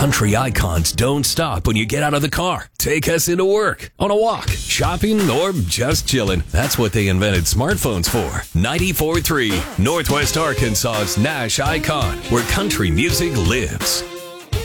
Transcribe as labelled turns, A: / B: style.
A: country icons don't stop when you get out of the car. Take us into work, on a walk, shopping, or just chilling. That's what they invented smartphones for. 94.3, Northwest Arkansas's Nash Icon, where country music lives.